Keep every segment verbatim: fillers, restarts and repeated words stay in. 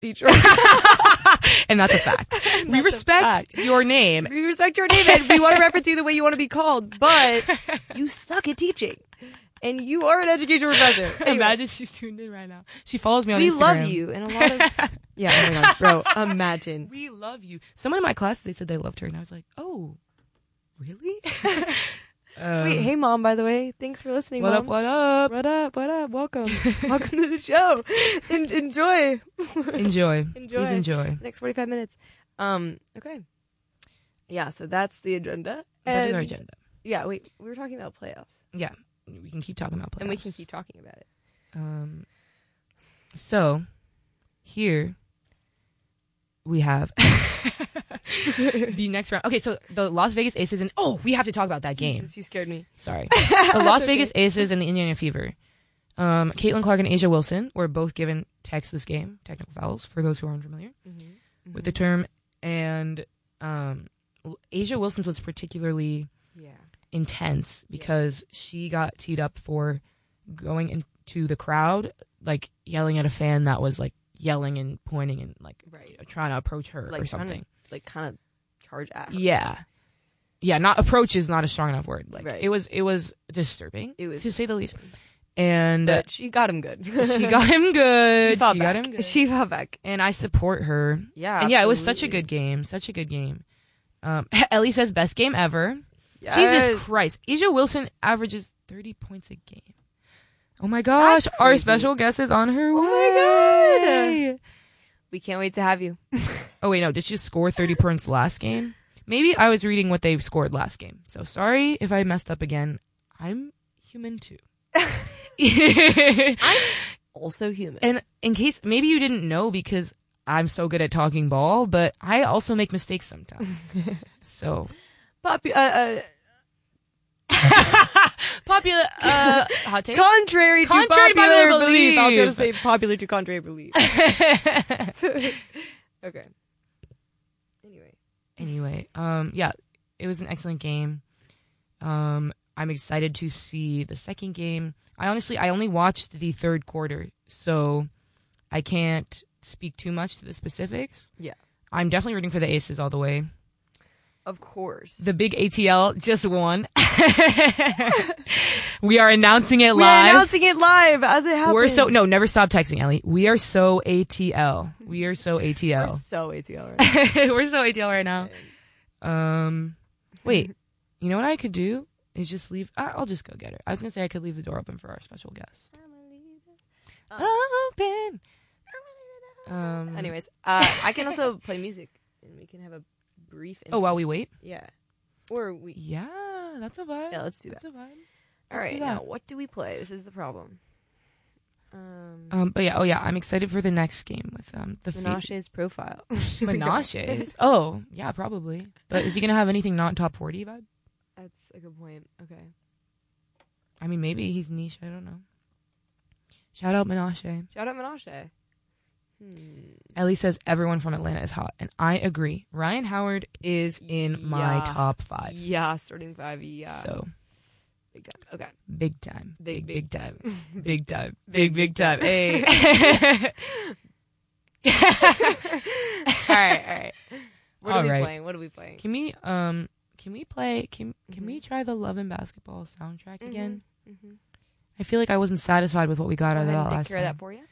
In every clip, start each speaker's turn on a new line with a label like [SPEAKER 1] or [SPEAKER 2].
[SPEAKER 1] teacher.
[SPEAKER 2] And that's a fact. We
[SPEAKER 1] That's
[SPEAKER 2] respect
[SPEAKER 1] a fact.
[SPEAKER 2] your name.
[SPEAKER 1] We respect your name and we want to reference you the way you want to be called, but you suck at teaching. And you are an education professor. Anyway,
[SPEAKER 2] Imagine she's tuned in right now. She follows me on
[SPEAKER 1] we
[SPEAKER 2] Instagram.
[SPEAKER 1] love you and a lot of yeah. Oh my god, bro! Imagine.
[SPEAKER 2] We love you. Someone in my class, they said they loved her, and I was like, oh, really? um,
[SPEAKER 1] Wait, hey mom. By the way, thanks for listening.
[SPEAKER 2] What
[SPEAKER 1] mom.
[SPEAKER 2] up? What up?
[SPEAKER 1] What up? What up? Welcome. Welcome to the show. En- enjoy.
[SPEAKER 2] Enjoy.
[SPEAKER 1] Enjoy.
[SPEAKER 2] Please enjoy.
[SPEAKER 1] Next forty-five minutes. Um. Okay. Yeah. So that's the agenda.
[SPEAKER 2] That is
[SPEAKER 1] And-
[SPEAKER 2] our agenda.
[SPEAKER 1] Yeah. Wait. We were talking about playoffs,
[SPEAKER 2] Yeah, we can keep talking about playoffs.
[SPEAKER 1] and we can keep talking about it.
[SPEAKER 2] Um. So, here we have the next round. Okay, so the Las Vegas Aces and oh, we have to talk about that game.
[SPEAKER 1] Jesus, you scared me.
[SPEAKER 2] Sorry, the Las
[SPEAKER 1] okay.
[SPEAKER 2] Vegas Aces and the Indiana Fever. Um, Caitlin Clark and Asia Wilson were both given techs this game, technical fouls for those who are unfamiliar
[SPEAKER 1] Mm-hmm. Mm-hmm.
[SPEAKER 2] with the term, and um, Asia Wilson's was particularly
[SPEAKER 1] Yeah.
[SPEAKER 2] intense because she got teed up for going into the crowd, like yelling at a fan that was like yelling and pointing and like
[SPEAKER 1] Right.
[SPEAKER 2] trying to approach her
[SPEAKER 1] Like
[SPEAKER 2] or
[SPEAKER 1] trying to,
[SPEAKER 2] something.
[SPEAKER 1] like kind of charge at her.
[SPEAKER 2] Yeah, yeah. Not approach is not a strong enough word. Like
[SPEAKER 1] Right.
[SPEAKER 2] it was, it was disturbing.
[SPEAKER 1] It was
[SPEAKER 2] to say the least. And
[SPEAKER 1] But she got him good.
[SPEAKER 2] she got him good.
[SPEAKER 1] She fought
[SPEAKER 2] She
[SPEAKER 1] back.
[SPEAKER 2] got him good.
[SPEAKER 1] She fought back.
[SPEAKER 2] And I support her.
[SPEAKER 1] Yeah.
[SPEAKER 2] And yeah, it was such a
[SPEAKER 1] absolutely.
[SPEAKER 2] good game. Such a good game. Um, Ellie says best game ever.
[SPEAKER 1] Yes.
[SPEAKER 2] Jesus Christ. Asia Wilson averages thirty points a game. Oh my gosh.
[SPEAKER 1] That's
[SPEAKER 2] Our
[SPEAKER 1] crazy.
[SPEAKER 2] special guest is on her
[SPEAKER 1] Oh
[SPEAKER 2] way.
[SPEAKER 1] my God. We can't wait to have you.
[SPEAKER 2] Oh wait, no. Did she score thirty points last game? Maybe I was reading what they scored last game. So sorry if I messed up again. I'm human too.
[SPEAKER 1] I'm also human.
[SPEAKER 2] And in case, maybe you didn't know because I'm so good at talking ball, but I also make mistakes sometimes. So.
[SPEAKER 1] Popu- uh,
[SPEAKER 2] Popular, uh, hot take?
[SPEAKER 1] uh, contrary,
[SPEAKER 2] Contrary
[SPEAKER 1] to popular,
[SPEAKER 2] popular
[SPEAKER 1] belief. I was
[SPEAKER 2] belief.
[SPEAKER 1] going to say popular to contrary belief. Okay. Anyway.
[SPEAKER 2] Anyway, um, yeah, it was an excellent game. Um, I'm excited to see the second game. I honestly, I only watched the third quarter, so I can't speak too much to the specifics.
[SPEAKER 1] Yeah.
[SPEAKER 2] I'm definitely rooting for the Aces all the way.
[SPEAKER 1] Of course.
[SPEAKER 2] The big A T L just won. We are announcing it
[SPEAKER 1] We're
[SPEAKER 2] live.
[SPEAKER 1] announcing it live as it happens.
[SPEAKER 2] We're so no, never stop texting, Ellie. We are so A T L. We are so A T
[SPEAKER 1] We're
[SPEAKER 2] L.
[SPEAKER 1] so A T L right now.
[SPEAKER 2] We're so A T L right now. Um, wait. You know what I could do is just leave. I- I'll just go get her. I was gonna say I could leave the door open for our special guest. Open. Um.
[SPEAKER 1] Anyways, uh, I can also play music, and we can have a brief.
[SPEAKER 2] Oh, while we wait.
[SPEAKER 1] Yeah. Or we.
[SPEAKER 2] Yeah, that's a vibe.
[SPEAKER 1] Yeah, let's do
[SPEAKER 2] That's
[SPEAKER 1] that.
[SPEAKER 2] a vibe.
[SPEAKER 1] All
[SPEAKER 2] Let's
[SPEAKER 1] right.
[SPEAKER 2] do that.
[SPEAKER 1] Now, what do we play? This is the problem. Um,
[SPEAKER 2] Um, but yeah, oh yeah, I'm excited for the next game with um the Fe-
[SPEAKER 1] Menage's profile.
[SPEAKER 2] Menashe. Oh yeah, probably. But is he gonna have anything not top forty vibe?
[SPEAKER 1] That's a good point. Okay.
[SPEAKER 2] I mean, maybe he's niche. I don't know. Shout out Menashe.
[SPEAKER 1] Shout out Menashe. Hmm.
[SPEAKER 2] Ellie says everyone from Atlanta is hot, and I agree. Ryan Howard is in my
[SPEAKER 1] Yeah.
[SPEAKER 2] top five.
[SPEAKER 1] Yeah, starting five. Yeah.
[SPEAKER 2] So
[SPEAKER 1] Big time. Okay.
[SPEAKER 2] big time,
[SPEAKER 1] Big,
[SPEAKER 2] big, big,
[SPEAKER 1] big
[SPEAKER 2] time,
[SPEAKER 1] time.
[SPEAKER 2] big time, big, big time. Hey.
[SPEAKER 1] all right. All right. What
[SPEAKER 2] All
[SPEAKER 1] are we
[SPEAKER 2] right.
[SPEAKER 1] playing? What are we playing?
[SPEAKER 2] Can we um can we play can can
[SPEAKER 1] Mhm.
[SPEAKER 2] we try the Love and Basketball soundtrack again?
[SPEAKER 1] Mm-hmm.
[SPEAKER 2] I feel like I wasn't satisfied with what we got
[SPEAKER 1] Go
[SPEAKER 2] out
[SPEAKER 1] ahead
[SPEAKER 2] of
[SPEAKER 1] and
[SPEAKER 2] that
[SPEAKER 1] take
[SPEAKER 2] last
[SPEAKER 1] care of that
[SPEAKER 2] time.
[SPEAKER 1] for you.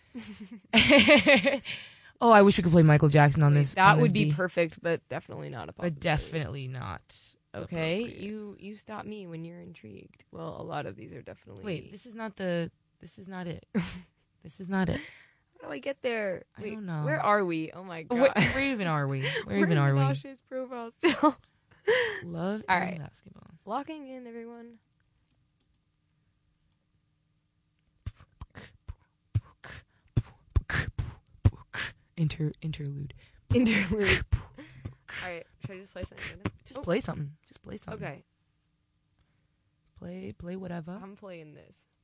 [SPEAKER 2] Oh, I wish we could play Michael Jackson on
[SPEAKER 1] Wait,
[SPEAKER 2] this.
[SPEAKER 1] that
[SPEAKER 2] on
[SPEAKER 1] would
[SPEAKER 2] this
[SPEAKER 1] be
[SPEAKER 2] beat.
[SPEAKER 1] perfect, but definitely not a possibility.
[SPEAKER 2] But definitely not.
[SPEAKER 1] Okay,
[SPEAKER 2] appropriate.
[SPEAKER 1] you you stop me when you're intrigued. Well, a lot of these are definitely.
[SPEAKER 2] Wait, this is not the. This is not it. This is not it.
[SPEAKER 1] How do I get there?
[SPEAKER 2] I
[SPEAKER 1] Wait,
[SPEAKER 2] don't know.
[SPEAKER 1] Where are we? Oh my god.
[SPEAKER 2] Where, where even are we? Where
[SPEAKER 1] We're
[SPEAKER 2] even
[SPEAKER 1] in
[SPEAKER 2] are we?
[SPEAKER 1] Menashe's profile still.
[SPEAKER 2] Love
[SPEAKER 1] All
[SPEAKER 2] and
[SPEAKER 1] right.
[SPEAKER 2] basketball.
[SPEAKER 1] Locking in, everyone.
[SPEAKER 2] Inter interlude.
[SPEAKER 1] Interlude. All right, should I just play something?
[SPEAKER 2] Just
[SPEAKER 1] Oh.
[SPEAKER 2] play something. Just play something.
[SPEAKER 1] Okay,
[SPEAKER 2] Play play whatever.
[SPEAKER 1] I'm playing this.